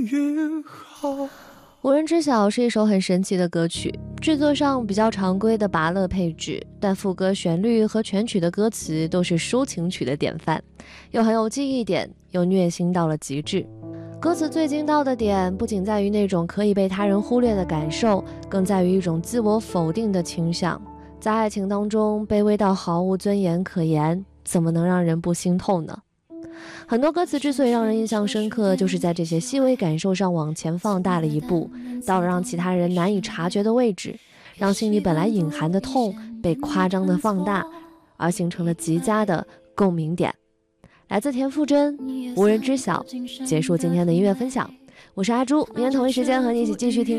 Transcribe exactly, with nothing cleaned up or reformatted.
越好。 无人知晓是一首很神奇的歌曲，制作上比较常规的拔乐配置，但副歌旋律和全曲的歌词都是抒情曲的典范，又很有记忆点，又虐心到了极致。歌词最精到的点不仅在于那种可以被他人忽略的感受，更在于一种自我否定的倾向。在爱情当中卑微到毫无尊严可言，怎么能让人不心痛呢？很多歌词之所以让人印象深刻，就是在这些细微感受上往前放大了一步，到了让其他人难以察觉的位置，让心里本来隐含的痛被夸张的放大，而形成了极佳的共鸣点。来自田馥甄，无人知晓，结束今天的音乐分享。我是阿朱，明天同一时间和你一起继续听